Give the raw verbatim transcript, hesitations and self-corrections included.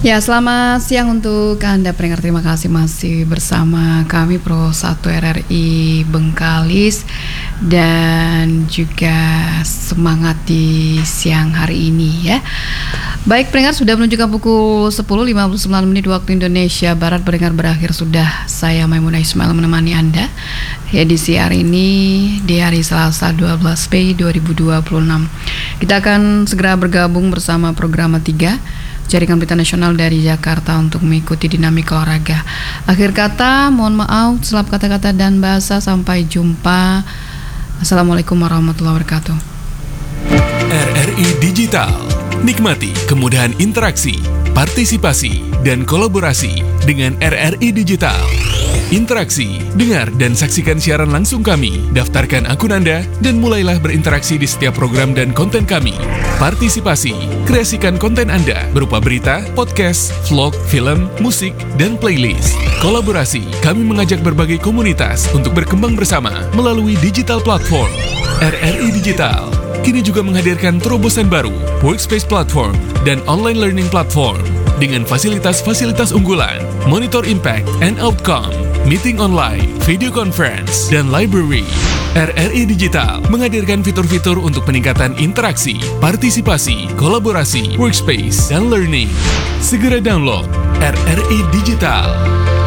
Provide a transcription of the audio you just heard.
Ya, selamat siang untuk Anda pendengar. Terima kasih masih bersama kami Pro satu R R I Bengkalis. Dan juga semangat di siang hari ini ya. Baik pendengar, sudah menunjukkan pukul sepuluh lewat lima puluh sembilan menit waktu Indonesia Barat. Pendengar berakhir sudah saya Maimunah Ismail menemani Anda edisi hari ini di hari Selasa dua belas Mei dua ribu dua puluh enam. Kita akan segera bergabung bersama program tiga Jaringan Berita Nasional dari Jakarta untuk mengikuti dinamika olahraga. Akhir kata, mohon maaf, selap kata-kata dan bahasa. Sampai jumpa. Assalamualaikum warahmatullahi wabarakatuh. R R I Digital. Nikmati kemudahan interaksi, partisipasi, dan kolaborasi dengan R R I Digital. Interaksi, dengar dan saksikan siaran langsung kami, daftarkan akun Anda, dan mulailah berinteraksi di setiap program dan konten kami. Partisipasi, kreasikan konten Anda berupa berita, podcast, vlog, film, musik, dan playlist. Kolaborasi, kami mengajak berbagai komunitas untuk berkembang bersama melalui digital platform. R R I Digital kini juga menghadirkan terobosan baru, workspace platform, dan online learning platform dengan fasilitas-fasilitas unggulan, monitor impact and outcome, meeting online, video conference, dan library. R R I Digital menghadirkan fitur-fitur untuk peningkatan interaksi, partisipasi, kolaborasi, workspace, dan learning. Segera download R R I Digital.